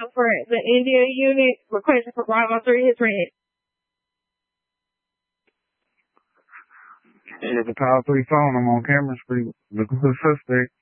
for the India unit requesting for Bravo 3 is red. It's a Power 3 phone. I'm on camera screen looking for the suspect.